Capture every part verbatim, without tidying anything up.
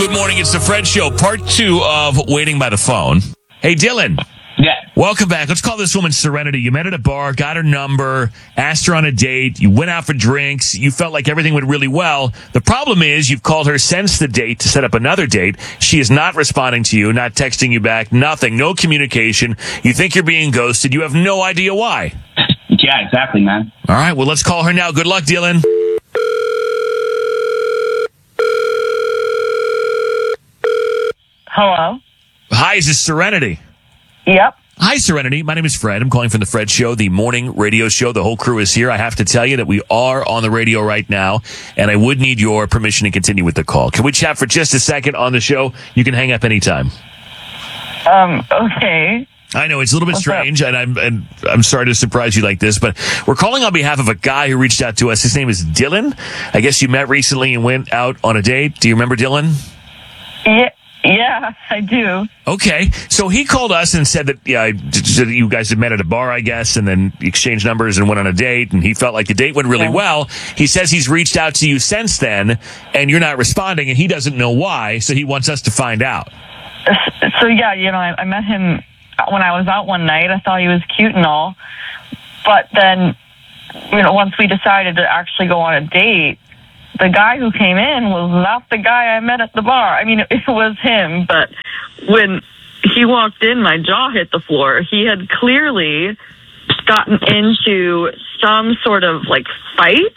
Good morning. It's the Fred Show, part two of Waiting by the Phone. Hey, Dylan. Yeah. Welcome back. Let's call this woman Serenity. You met at a bar, got her number, asked her on a date. You went out for drinks. You felt like everything went really well. The problem is you've called her since the date to set up another date. She is not responding to you, not texting you back, nothing, no communication. You think you're being ghosted. You have no idea why. Yeah, exactly, man. All right, well, let's call her now. Good luck, Dylan. Hello? Hi, is this Serenity? Yep. Hi, Serenity. My name is Fred. I'm calling from the Fred Show, the morning radio show. The whole crew is here. I have to tell you that we are on the radio right now, and I would need your permission to continue with the call. Can we chat for just a second on the show? You can hang up anytime. Um, okay. I know it's a little bit What's strange, and I'm and I'm sorry to surprise you like this, but we're calling on behalf of a guy who reached out to us. His name is Dylan. I guess you met recently and went out on a date. Do you remember Dylan? Yeah, yeah, I do. Okay, so he called us and said that yeah, that you guys had met at a bar, I guess, and then exchanged numbers and went on a date, and he felt like the date went really Yeah. well. He says he's reached out to you since then, and you're not responding, and he doesn't know why, so he wants us to find out. So, yeah, you know, I, I met him when I was out one night. I thought he was cute and all. But then, you know, once we decided to actually go on a date, the guy who came in was not the guy I met at the bar. I mean, it was him, but when he walked in, my jaw hit the floor. He had clearly gotten into some sort of, like, fight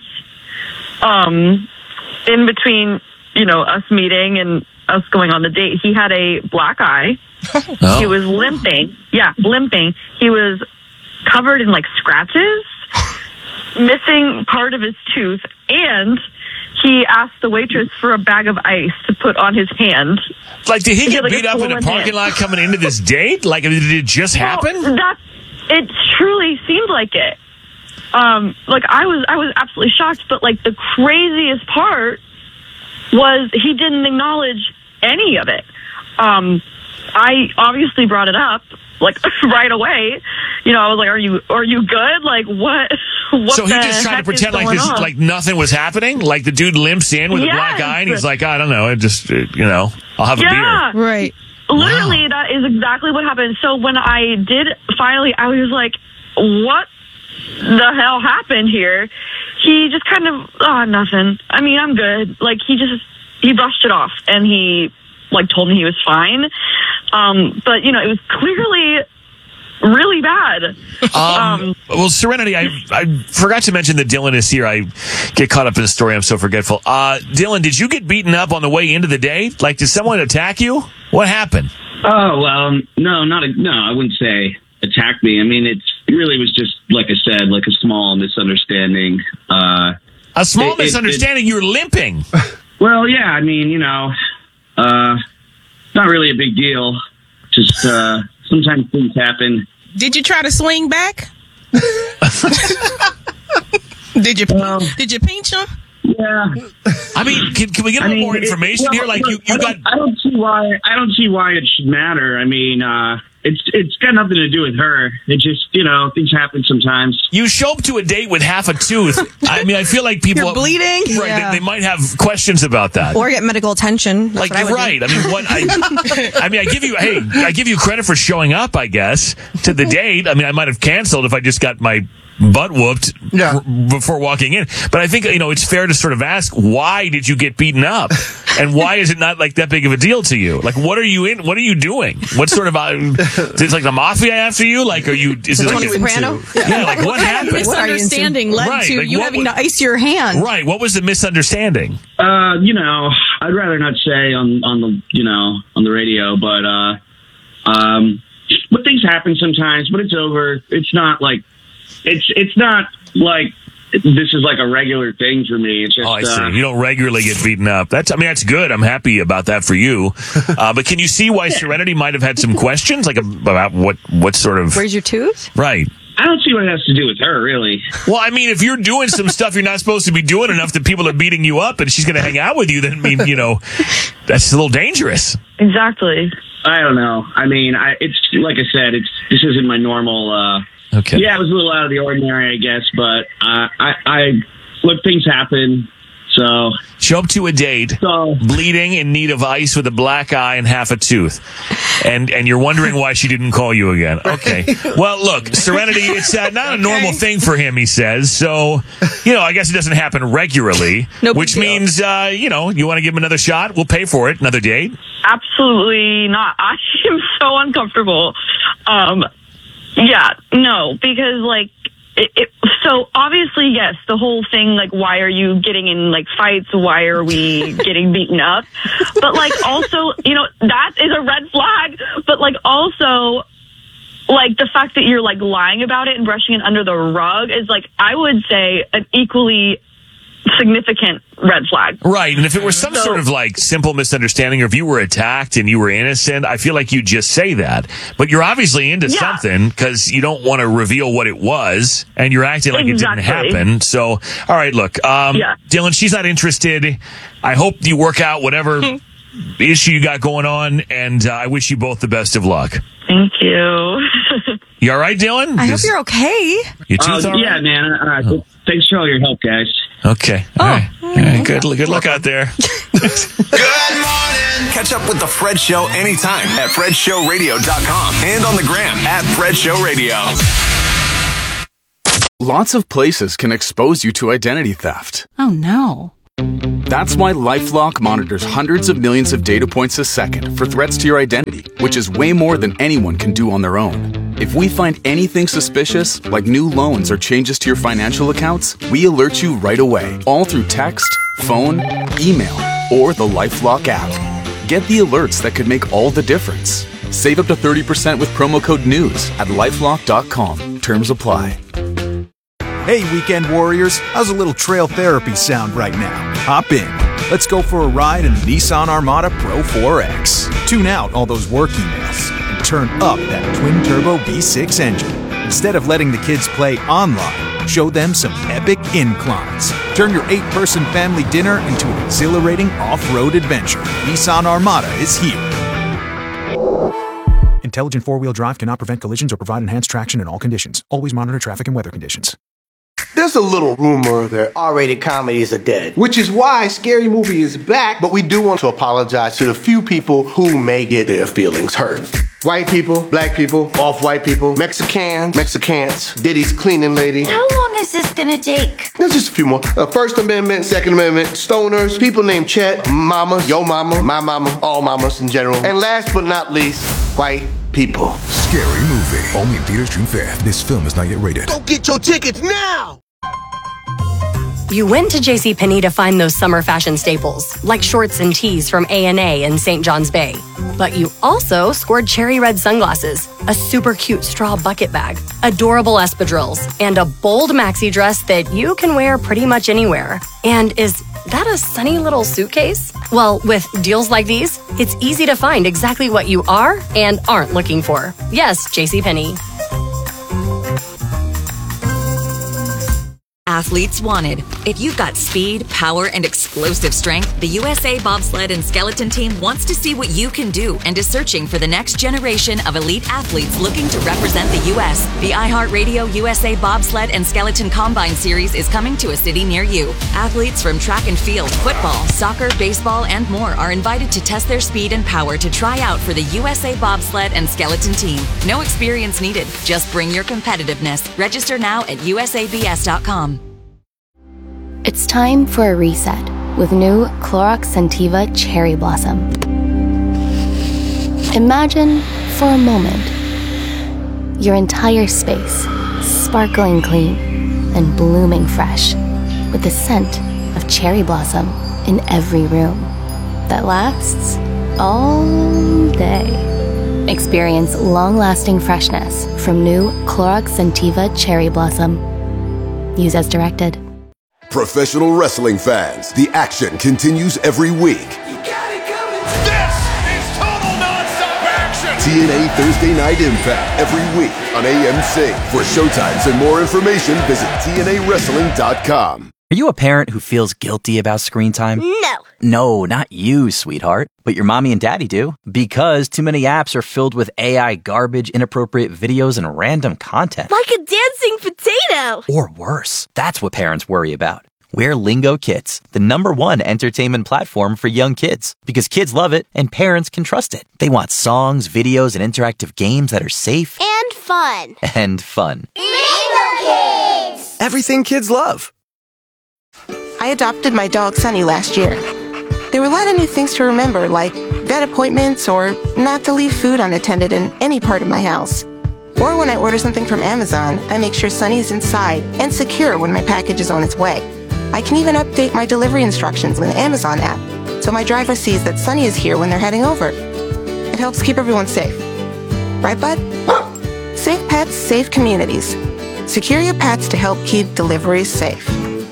um, in between, you know, us meeting and us going on the date. He had a black eye. Oh. He was limping. Yeah, limping. He was covered in, like, scratches, missing part of his tooth, and he asked the waitress for a bag of ice to put on his hand. Like, did he He get had, like, beat a up in a swollen parking hand. lot coming into this date? Like, did it just happen? Well, that, it truly seemed like it. Um, like, I was, I was absolutely shocked, but, like, the craziest part was he didn't acknowledge any of it. Um, I obviously brought it up, like, right away. You know, I was like, are you, are you good? Like, what, what So he the just tried to heck pretend is like going this, on? like nothing was happening? Like the dude limps in with a black Yes. eye and he's like, I don't know, it just, uh, you know, I'll have a Yeah. beer. Right. Literally, that is exactly what happened. So when I did finally, I was like, what the hell happened here? He just kind of, oh, nothing. I mean, I'm good. Like, he just, he brushed it off, and he, like, told me he was fine. Um, but, you know, it was clearly really bad. Um, Um, well, Serenity, I I forgot to mention that Dylan is here. I get caught up in the story. I'm so forgetful. Uh, Dylan, did you get beaten up on the way into the date? Like, did someone attack you? What happened? Oh, well, no, not a, no, I wouldn't say attack me. I mean, it's, it really was just, like I said, like a small misunderstanding. Uh, A small It- it- misunderstanding. You're limping. well, yeah, I mean, you know, uh, not really a big deal. Just, uh, sometimes things happen. Did you try to swing back? did you Well- did you pinch him? Yeah. I mean, can, can we get a I little mean, more it- information well, here? Like, you, look, you I got... don't, I don't see why. I don't see why it should matter. I mean, uh, it's it's got nothing to do with her. It just, you know, things happen sometimes. You show up to a date with half a tooth. I mean, I feel like people... You're bleeding? Right, Yeah. they, they might have questions about that. Or get medical attention. That's Like, what I would right. do. I mean, what I, I mean, I give you, hey, I give you credit for showing up, I guess, to the date. I mean, I might have canceled if I just got my butt whooped Yeah. r- before walking in. But I think, you know, it's fair to sort of ask, why did you get beaten up? And why is it not like that big of a deal to you? Like, what are you in? What are you doing? What sort of, uh, is like the mafia after you? Like, are you, is it like, Tony a- Soprano? yeah, like what kind of happened? What are you into? Misunderstanding led Right, to like, you what having was- to ice your hand. Right. What was the misunderstanding? Uh, you know, I'd rather not say on on the you know on the radio, but uh, um, but things happen sometimes. But it's over. It's not like it's it's not like this is like a regular thing for me. It's just Oh, I see. uh, You don't regularly get beaten up. That's, I mean, that's good. I'm happy about that for you. Uh, but can you see why Serenity might have had some questions, like about what, what sort of, Where's your tooth? right? I don't see what it has to do with her, really. Well, I mean, if you're doing some stuff you're not supposed to be doing enough that people are beating you up and she's going to hang out with you, then, I mean, you know, that's a little dangerous. exactly. I don't know. I mean, I it's like I said, it's this isn't my normal. Uh, Okay. yeah, it was a little out of the ordinary, I guess, but uh, I I look, things happen. So So show up to a date, So- bleeding, in need of ice, with a black eye and half a tooth, and and you're wondering why she didn't call you again. Okay. Well, look, Serenity, it's uh, not a normal thing for him, he says. So, you know, I guess it doesn't happen regularly, No big which deal. means, uh, you know, you want to give him another shot? We'll pay for it. Another date. Absolutely not. I am so uncomfortable. Um, yeah, no, because like, it, it, so obviously, yes, the whole thing, like, why are you getting in like fights? Why are we getting beaten up? But like, also, you know, that is a red flag. But like, also, like the fact that you're like lying about it and brushing it under the rug is like, I would say, an equally significant red flag. Right. And if it were some So- sort of like simple misunderstanding, or if you were attacked and you were innocent, I feel like you just say that. But you're obviously into Yeah. something because you don't want to reveal what it was, and you're acting like Exactly. it didn't happen. So, all right, look, um, Yeah. Dylan, she's not interested. I hope you work out whatever issue you got going on, and uh, I wish you both the best of luck. Thank you. You all right, Dylan? I hope Is you're okay. your tooth Uh, all yeah, right? man. Uh, Thanks for all your help, guys. Okay. All right. All right. Good, good luck out there. Good morning. Catch up with the Fred Show anytime at fred show radio dot com and on the gram at Fred Show Radio. Lots of places can expose you to identity theft. Oh no. That's why LifeLock monitors hundreds of millions of data points a second for threats to your identity, which is way more than anyone can do on their own. If we find anything suspicious, like new loans or changes to your financial accounts, we alert you right away, all through text, phone, email, or the LifeLock app. Get the alerts that could make all the difference. Save up to thirty percent with promo code NEWS at lifelock dot com. Terms apply. Hey, weekend warriors, how's a little trail therapy sound right now? Hop in. Let's go for a ride in the Nissan Armada Pro four X. Tune out all those work emails and turn up that twin-turbo V six engine. Instead of letting the kids play online, show them some epic inclines. Turn your eight-person family dinner into an exhilarating off-road adventure. Nissan Armada is here. Intelligent four-wheel drive cannot prevent collisions or provide enhanced traction in all conditions. Always monitor traffic and weather conditions. There's a little rumor that R-rated comedies are dead, which is why Scary Movie is back, but we do want to apologize to the few people who may get their feelings hurt. White people, black people, off-white people, Mexicans, Mexicans, Diddy's cleaning lady. How long is this gonna take? There's just a few more. Uh, First Amendment, Second Amendment, stoners, people named Chet, mama, yo mama, my mama, all mamas in general. And last but not least, white people. Scary Movie. Only in theaters June fifth. This film is not yet rated. Go get your tickets now! You went to JCPenney to find those summer fashion staples, like shorts and tees from A and A in Saint John's Bay. But you also scored cherry red sunglasses, a super cute straw bucket bag, adorable espadrilles, and a bold maxi dress that you can wear pretty much anywhere. And is that a sunny little suitcase? Well, with deals like these, it's easy to find exactly what you are and aren't looking for. Yes, JCPenney. Athletes wanted. If you've got speed, power, and explosive strength, the U S A Bobsled and Skeleton Team wants to see what you can do and is searching for the next generation of elite athletes looking to represent the U S. The iHeartRadio U S A Bobsled and Skeleton Combine Series is coming to a city near you. Athletes from track and field, football, soccer, baseball, and more are invited to test their speed and power to try out for the U S A Bobsled and Skeleton Team. No experience needed. Just bring your competitiveness. Register now at U S A B S dot com. It's time for a reset with new Clorox Scentiva Cherry Blossom. Imagine, for a moment, your entire space sparkling clean and blooming fresh with the scent of cherry blossom in every room that lasts all day. Experience long-lasting freshness from new Clorox Scentiva Cherry Blossom. Use as directed. Professional wrestling fans, the action continues every week. This is total nonstop action. T N A Thursday Night Impact every week on A M C. For showtimes and more information, visit T N A wrestling dot com. Are you a parent who feels guilty about screen time? No. No, not you, sweetheart. But your mommy and daddy do. Because too many apps are filled with A I garbage, inappropriate videos, and random content. Like a dancing potato. Or worse. That's what parents worry about. We're Lingo Kids, the number one entertainment platform for young kids. Because kids love it and parents can trust it. They want songs, videos, and interactive games that are safe and fun. And fun. Lingo Kids! Everything kids love. I adopted my dog Sunny last year. There were a lot of new things to remember, like vet appointments or not to leave food unattended in any part of my house. Or when I order something from Amazon, I make sure Sunny is inside and secure when my package is on its way. I can even update my delivery instructions with the Amazon app, so my driver sees that Sunny is here when they're heading over. It helps keep everyone safe. Right, bud? Safe pets, safe communities. Secure your pets to help keep deliveries safe.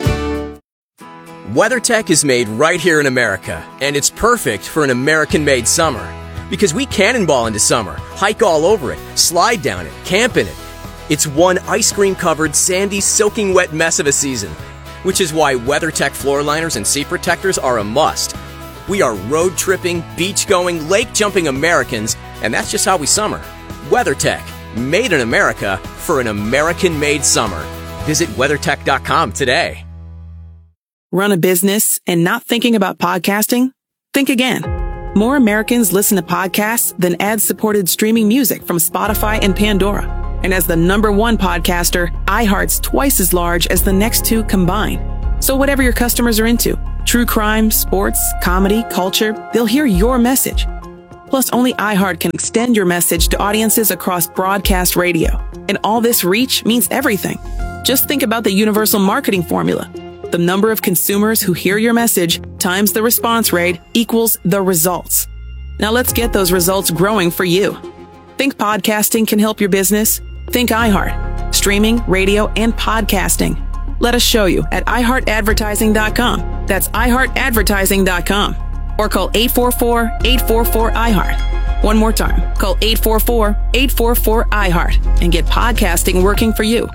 WeatherTech is made right here in America, and it's perfect for an American-made summer. Because we cannonball into summer, hike all over it, slide down it, camp in it. It's one ice cream-covered, sandy, soaking wet mess of a season. Which is why WeatherTech floor liners and seat protectors are a must. We are road-tripping, beach-going, lake-jumping Americans, and that's just how we summer. WeatherTech, made in America for an American-made summer. Visit WeatherTech dot com today. Run a business and not thinking about podcasting? Think again. More Americans listen to podcasts than ad-supported streaming music from Spotify and Pandora. And as the number one podcaster, iHeart's twice as large as the next two combined. So whatever your customers are into, true crime, sports, comedy, culture, they'll hear your message. Plus, only iHeart can extend your message to audiences across broadcast radio. And all this reach means everything. Just think about the universal marketing formula. The number of consumers who hear your message times the response rate equals the results. Now let's get those results growing for you. Think podcasting can help your business? Think iHeart. Streaming, radio, and podcasting. Let us show you at i heart advertising dot com. That's i heart advertising dot com. Or call eight four four, eight four four, I heart. One more time. Call eight four four, eight four four, I heart and get podcasting working for you.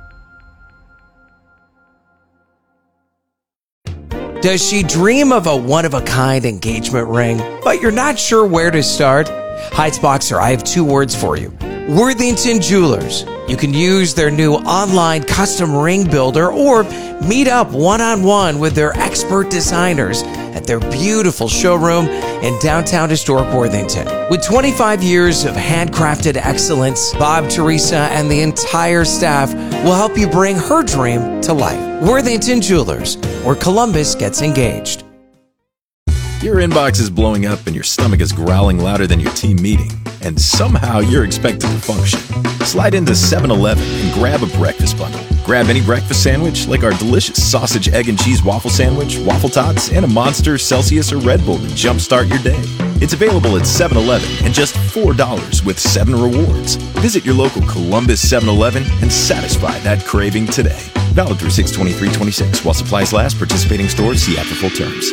Does she dream of a one-of-a-kind engagement ring, but you're not sure where to start? Heights Boxer, I have two words for you. Worthington Jewelers. You can use their new online custom ring builder or meet up one-on-one with their expert designers at their beautiful showroom in downtown historic Worthington. With twenty-five years of handcrafted excellence, Bob, Teresa, and the entire staff will help you bring her dream to life. Worthington Jewelers, where Columbus gets engaged. Your inbox is blowing up and your stomach is growling louder than your team meeting, and somehow you're expected to function. Slide into seven eleven and grab a breakfast bundle. Grab any breakfast sandwich like our delicious sausage, egg, and cheese waffle sandwich, waffle tots, and a Monster, Celsius, or Red Bull to jumpstart your day. It's available at seven eleven and just four dollars with seven rewards. Visit your local Columbus seven eleven and satisfy that craving today. Valid through six twenty-three twenty-six while supplies last. Participating stores, see app for full terms.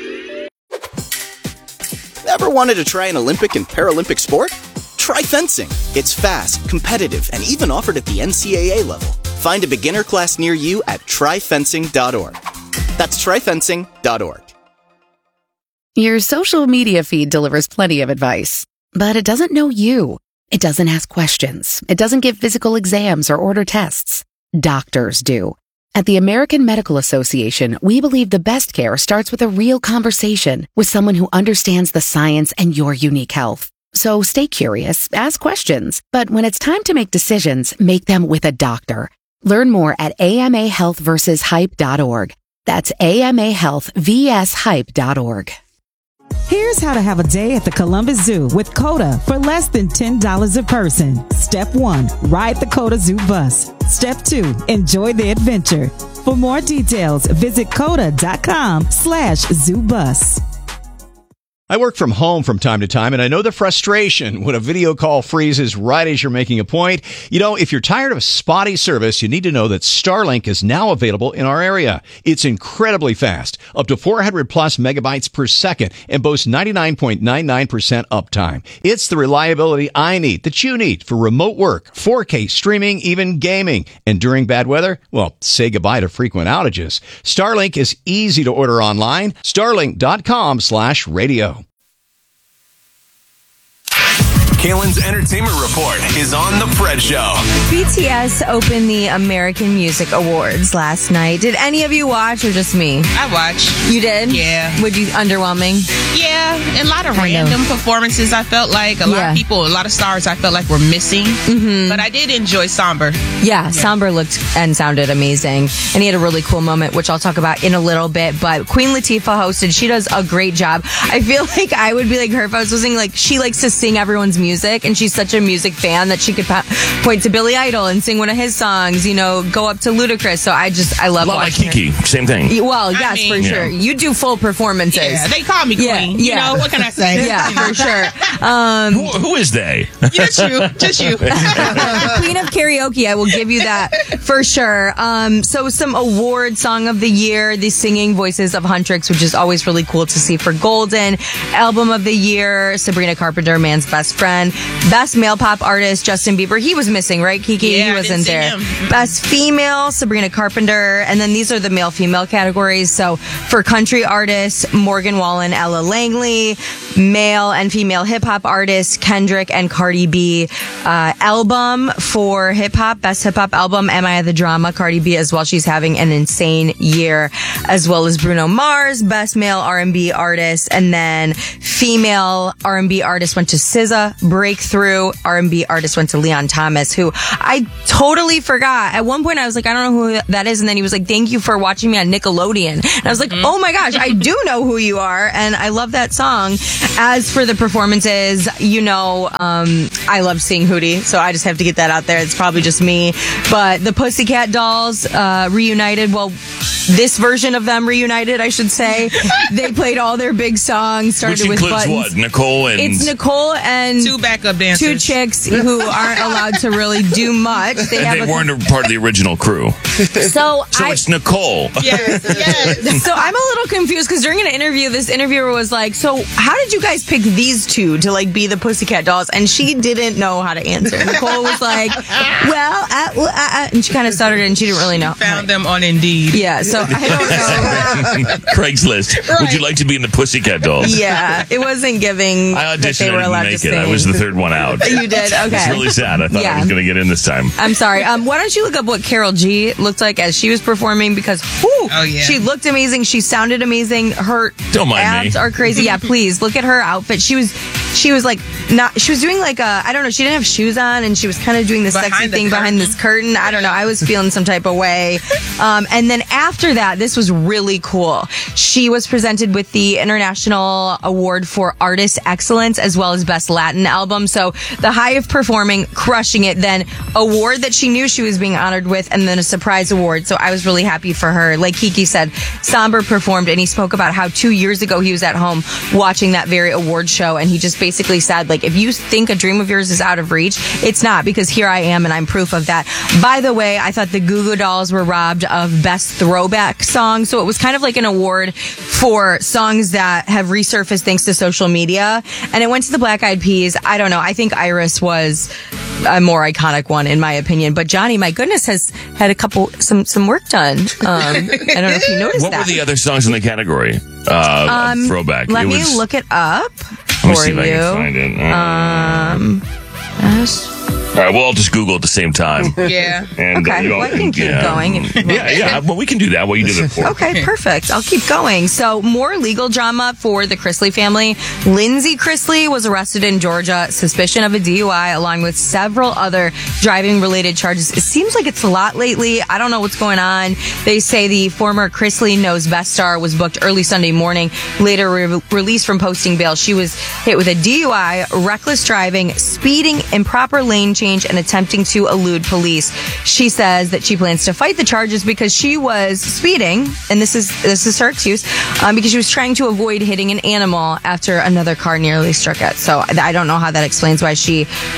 Ever wanted to try an Olympic and Paralympic sport? Try fencing. It's fast, competitive, and even offered at the N C A A level. Find a beginner class near you at try fencing dot org. That's try fencing dot org. Your social media feed delivers plenty of advice, but it doesn't know you. It doesn't ask questions. It doesn't give physical exams or order tests. Doctors do. At the American Medical Association, we believe the best care starts with a real conversation with someone who understands the science and your unique health. So stay curious, ask questions, but when it's time to make decisions, make them with a doctor. Learn more at A M A health versus hype dot org. That's A M A health versus hype dot org. Here's how to have a day at the Columbus Zoo with COTA for less than ten dollars a person. Step one, ride the COTA Zoo bus. Step two, enjoy the adventure. For more details, visit COTA dot com slash zoo bus. I work from home from time to time, and I know the frustration when a video call freezes right as you're making a point. You know, if you're tired of spotty service, you need to know that Starlink is now available in our area. It's incredibly fast, up to four hundred plus megabytes per second, and boasts ninety-nine point nine nine percent uptime. It's the reliability I need, that you need, for remote work, four K streaming, even gaming. And during bad weather, well, say goodbye to frequent outages. Starlink is easy to order online. Starlink dot com slash radio. Kaylin's Entertainment Report is on The Fred Show. B T S opened the American Music Awards last night. Did any of you watch or just me? I watched. You did? Yeah. Would you underwhelming? Yeah, a lot of Kind of. random performances. I felt like a lot Yeah. of people, a lot of stars. I felt like were missing. Mm-hmm. But I did enjoy Somber. Yeah, Somber looked and sounded amazing. And he had a really cool moment, which I'll talk about in a little bit. But Queen Latifah hosted. She does a great job. I feel like I would be like her if I was listening. Like, she likes to sing everyone's music, and she's such a music fan that she could po- point to Billy Idol and sing one of his songs, you know, go up to Ludacris. So I just, I love A lot like watching her. Kiki, same thing. Y- Well, yes, I mean- for sure. Yeah. You do full performances. Yeah, they call me Queen. Yeah, You yeah. know, what can I say? Yeah, for sure. Um, Who, who is they? Just you. Just you. Queen of Karaoke, I will give you that for sure. Um, so some award song of the year, the singing voices of Huntrix, which is always really cool to see for Golden. Album of the year, Sabrina Carpenter, Man's Best Friend. Best male pop artist, Justin Bieber. He was missing, right, Kiki? Yeah, he I wasn't didn't see there. him. Best female, Sabrina Carpenter. And then these are the male-female categories. So for country artists, Morgan Wallen, Ella Langley. Male and female hip-hop artists, Kendrick and Cardi B. Uh, album for hip-hop, best hip-hop album, Am I the Drama? Cardi B as well. She's having an insane year. As well as Bruno Mars, best male R and B artist. And then female R and B artist went to S Z A. Breakthrough R and B artist went to Leon Thomas, who I totally forgot. At one point I was like, I don't know who that is. And then he was like, thank you for watching me on Nickelodeon. And I was like, oh my gosh, I do know who you are. And I love that song. As for the performances, you know, um, I love seeing Hootie, so I just have to get that out there. It's probably just me. But the Pussycat Dolls uh, reunited. Well, this version of them reunited, I should say. They played all their big songs. Started Which with includes Buttons. what? Nicole and... It's Nicole and Two backup dancers. two chicks who aren't allowed to really do much. They and have they a, weren't a part of the original crew. So, So I, it's Nicole. Yes, yes. so I'm a little confused because during an interview, this interviewer was like, so how did you guys pick these two to like be the Pussycat Dolls? And she didn't know how to answer. Nicole was like, well, uh, uh, uh, and she kind of stuttered and she didn't really know. Found them on Indeed. Yeah, so I don't know. Craigslist. Right. Would you like to be in the Pussycat Dolls? Yeah, it wasn't giving I that they auditioned. were I allowed didn't to make it. sing. I was the third one out. You did? Okay. It's really sad. I thought Yeah. I was going to get in this time. I'm sorry. Um, why don't you look up what Carol G looked like as she was performing? Because whew, Oh, yeah. she looked amazing. She sounded amazing. Her Don't mind abs me. are crazy. Yeah, please look at her outfit. She was, she was like not. She was doing like a. I don't know. She didn't have shoes on, and she was kind of doing this Behind sexy the thing behind this curtain. I don't know. I was feeling some type of way. Um, and then after that, this was really cool. She was presented with the International Award for Artist Excellence as well as Best Latin Album. So the high of performing, crushing it. Then award that she knew she was being honored with, and then a surprise award. So I was really happy for her. Like Kiki said, Somber performed, and he spoke about how two years ago he was at home watching that very award show, and he just basically said, like, if you think a dream of yours is out of reach, it's not, because here I am, and I'm proof of that. By the way, I thought the Goo Goo Dolls were robbed of Best Throwback Song, so it was kind of like an award for songs that have resurfaced thanks to social media, and it went to the Black Eyed Peas. I don't know. I think Iris was a more iconic one, in my opinion. But Johnny, my goodness, has had a couple, some some work done. Um, I don't know if you noticed What that. were the other songs in the category? Uh, Um, throwback. Let It me was- look it up Let me for see you. if I can find it. Uh, Um, best- All right, we'll all just Google at the same time. Yeah. And, Okay, you know, well, I can keep yeah. going if you want. Yeah, yeah. Well, we can do that. Well, you do that for. Okay, perfect. I'll keep going. So, more legal drama for the Chrisley family. Lindsay Chrisley was arrested in Georgia, suspicion of a D U I, along with several other driving-related charges. It seems like it's a lot lately. I don't know what's going on. They say the former Chrisley Knows Best star was booked early Sunday morning, later re- released from posting bail. She was hit with a D U I, reckless driving, speeding, improper lane change, and attempting to elude police. She says that she plans to fight the charges because she was speeding, and this is this is her excuse, um, because she was trying to avoid hitting an animal after another car nearly struck it. So I don't know how that explains why she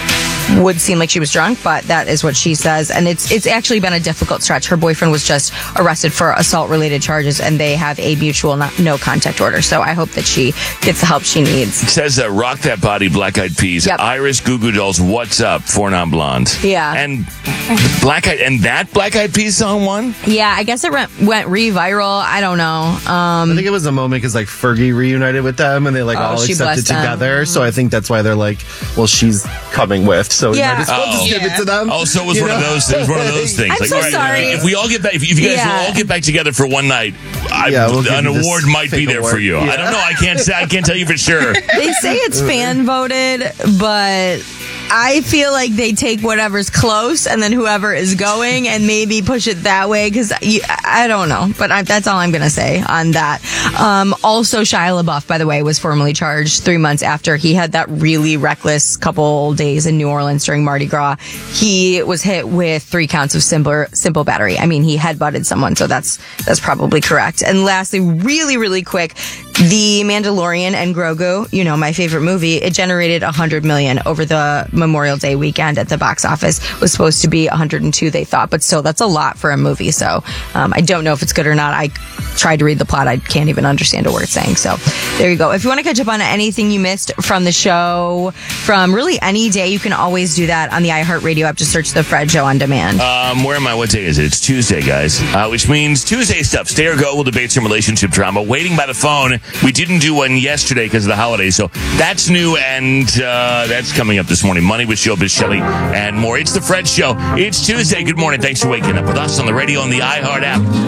would seem like she was drunk, but that is what she says. And it's it's actually been a difficult stretch. Her boyfriend was just arrested for assault-related charges, and they have a mutual not, no contact order. So I hope that she gets the help she needs. It says uh, Rock That Body, Black Eyed Peas, Yep. Iris, Goo Goo Dolls, What's Up, Four Non Blondes. Yeah. And Black Eyed, and that Black Eyed Peas song won? Yeah, I guess it went, went re-viral. I don't know. Um, I think it was a moment because like Fergie reunited with them and they like Oh, all she accepted blessed them. together. So I think that's why they're like, well, she's coming with, so we Yeah. might as well just Oh. give it to them. Oh, so it was You one of know? those. It was one of those things. I'm like, so all right, sorry. If we all get back, if you guys Yeah. will all get back together for one night, I, Yeah, we'll give an you this award might be fake there for award. you. I Yeah. don't know. I can't say. I can't tell you for sure. They say it's fan voted, but I feel like they take whatever's close and then whoever is going and maybe push it that way because I don't know. But I, that's all I'm going to say on that. Um, also, Shia LaBeouf, by the way, was formally charged three months after he had that really reckless couple days in New Orleans during Mardi Gras. He was hit with three counts of simple, simple battery. I mean, he headbutted someone, so that's that's probably correct. And lastly, really, really quick, The Mandalorian and Grogu, you know, my favorite movie, it generated one hundred million dollars over the Memorial Day weekend at the box office. It was supposed to be one hundred two, they thought, but still, that's a lot for a movie. So um, I don't know if it's good or not. I tried to read the plot. I can't even understand a word it's saying. So there you go. If you want to catch up on anything you missed from the show, from really any day, you can always do that on the iHeartRadio app. Just search The Fred Show on demand. Um, where am I? What day is it? It's Tuesday, guys. Uh, which means Tuesday stuff. Stay or go. We'll debate some relationship drama. Waiting by the phone. We didn't do one yesterday because of the holidays, so that's new, and uh, that's coming up this morning. Money with Showbiz Shelley and more. It's The Fred Show. It's Tuesday. Good morning. Thanks for waking up with us on the radio and the iHeart app.